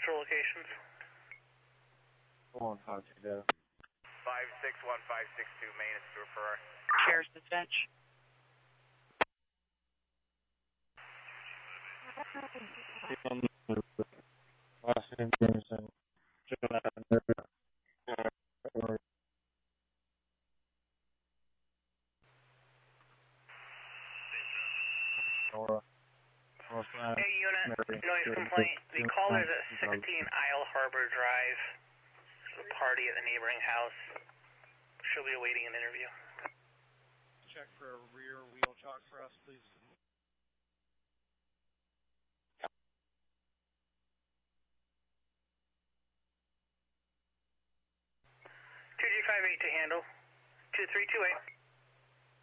Central locations. 152. 561562 main is through Ferrari. Sheriff's Dispatch. Last name Jameson. Hey, unit, noise complaint. The caller's at 16 Isle Harbor Drive. There's a party at the neighboring house. She'll be awaiting an interview. Check for a rear wheel chalk for us, please. 2G58 to handle. 2328.